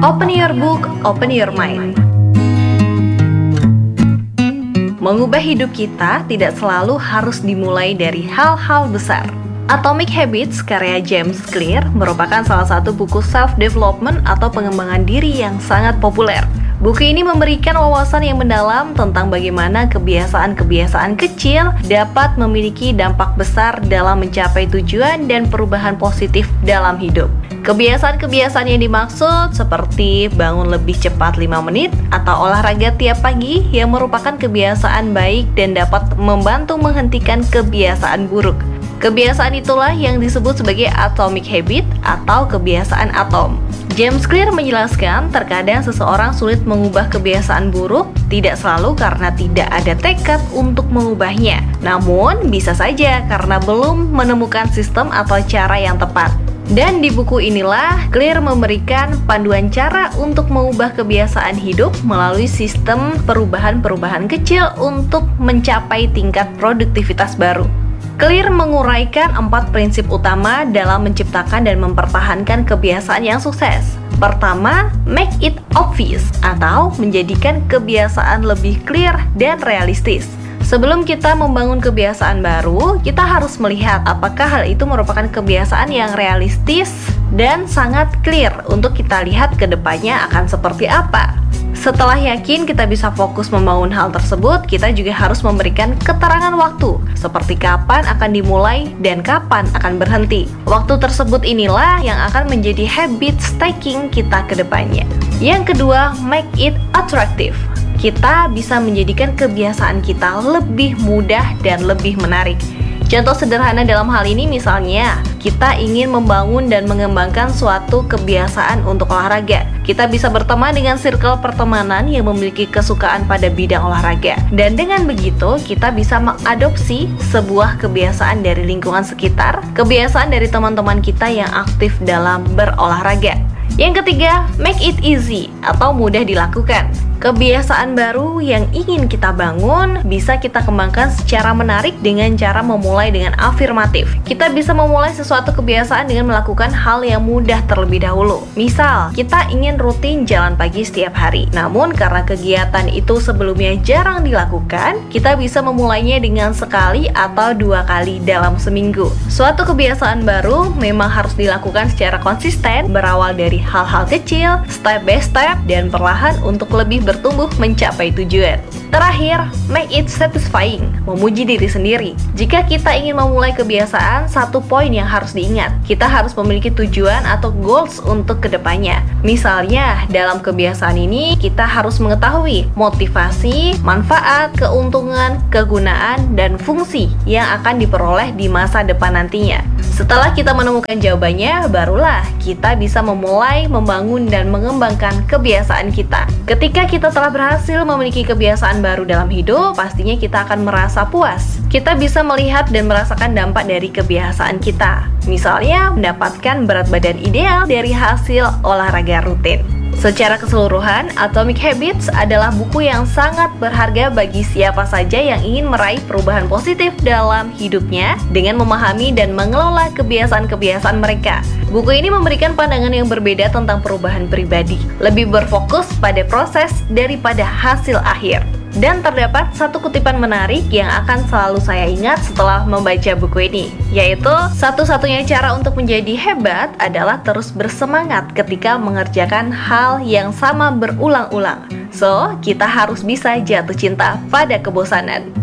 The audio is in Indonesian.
Open your book, open your mind. Mengubah hidup kita tidak selalu harus dimulai dari hal-hal besar. Atomic Habits karya James Clear merupakan salah satu buku self-development atau pengembangan diri yang sangat populer. Buku ini memberikan wawasan yang mendalam tentang bagaimana kebiasaan-kebiasaan kecil dapat memiliki dampak besar dalam mencapai tujuan dan perubahan positif dalam hidup. Kebiasaan-kebiasaan yang dimaksud seperti bangun lebih cepat 5 menit atau olahraga tiap pagi yang merupakan kebiasaan baik dan dapat membantu menghentikan kebiasaan buruk. Kebiasaan itulah yang disebut sebagai atomic habit atau kebiasaan atom. James Clear menjelaskan terkadang seseorang sulit mengubah kebiasaan buruk tidak selalu karena tidak ada tekad untuk mengubahnya, namun bisa saja karena belum menemukan sistem atau cara yang tepat. Dan di buku inilah Clear memberikan panduan cara untuk mengubah kebiasaan hidup melalui sistem perubahan-perubahan kecil untuk mencapai tingkat produktivitas baru. Clear menguraikan 4 prinsip utama dalam menciptakan dan mempertahankan kebiasaan yang sukses. Pertama, make it obvious atau menjadikan kebiasaan lebih clear dan realistis. Sebelum kita membangun kebiasaan baru, kita harus melihat apakah hal itu merupakan kebiasaan yang realistis dan sangat clear untuk kita lihat ke depannya akan seperti apa. Setelah yakin kita bisa fokus membangun hal tersebut, kita juga harus memberikan keterangan waktu, seperti kapan akan dimulai dan kapan akan berhenti. Waktu tersebut inilah yang akan menjadi habit stacking kita ke depannya. Yang kedua, make it attractive. Kita bisa menjadikan kebiasaan kita lebih mudah dan lebih menarik. Contoh sederhana dalam hal ini misalnya, kita ingin membangun dan mengembangkan suatu kebiasaan untuk olahraga. Kita bisa berteman dengan circle pertemanan yang memiliki kesukaan pada bidang olahraga. Dan dengan begitu, kita bisa mengadopsi sebuah kebiasaan dari lingkungan sekitar, kebiasaan dari teman-teman kita yang aktif dalam berolahraga. Yang ketiga, make it easy atau mudah dilakukan. Kebiasaan baru yang ingin kita bangun bisa kita kembangkan secara menarik dengan cara memulai dengan afirmatif. Kita bisa memulai sesuatu kebiasaan dengan melakukan hal yang mudah terlebih dahulu. Misal, kita ingin rutin jalan pagi setiap hari. Namun karena kegiatan itu sebelumnya jarang dilakukan, kita bisa memulainya dengan sekali atau 2 kali dalam seminggu. Suatu kebiasaan baru memang harus dilakukan secara konsisten, berawal dari hal-hal kecil, step by step, dan perlahan untuk lebih bertumbuh mencapai tujuan. Terakhir, make it satisfying, memuji diri sendiri. Jika kita ingin memulai kebiasaan, satu poin yang harus diingat, kita harus memiliki tujuan atau goals untuk kedepannya. Misalnya, dalam kebiasaan ini, kita harus mengetahui motivasi, manfaat, keuntungan, kegunaan, dan fungsi yang akan diperoleh di masa depan nantinya. Setelah kita menemukan jawabannya, barulah kita bisa memulai, membangun, dan mengembangkan kebiasaan kita. Ketika kita telah berhasil memiliki kebiasaan baru dalam hidup, pastinya kita akan merasa puas. Kita bisa melihat dan merasakan dampak dari kebiasaan kita. Misalnya, mendapatkan berat badan ideal dari hasil olahraga rutin. Secara keseluruhan, Atomic Habits adalah buku yang sangat berharga bagi siapa saja yang ingin meraih perubahan positif dalam hidupnya dengan memahami dan mengelola kebiasaan-kebiasaan mereka. Buku ini memberikan pandangan yang berbeda tentang perubahan pribadi, lebih berfokus pada proses daripada hasil akhir. Dan terdapat satu kutipan menarik yang akan selalu saya ingat setelah membaca buku ini, yaitu satu-satunya cara untuk menjadi hebat adalah terus bersemangat ketika mengerjakan hal yang sama berulang-ulang. So, kita harus bisa jatuh cinta pada kebosanan.